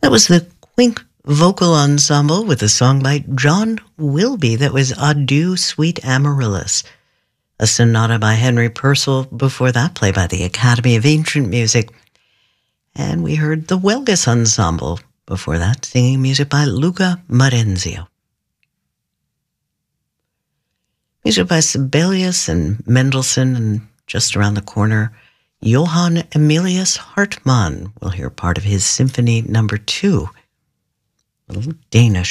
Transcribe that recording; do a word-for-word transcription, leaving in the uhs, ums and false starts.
That was the Quink Vocal Ensemble with a song by John Wilby that was Adieu, Sweet Amaryllis. A sonata by Henry Purcell, before that played by the Academy of Ancient Music. And we heard the Welgus Ensemble, before that singing music by Luca Marenzio. Music by Sibelius and Mendelssohn, and just around the corner, Johann Emilius Hartmann. We'll hear part of his Symphony Number Two, a little Danish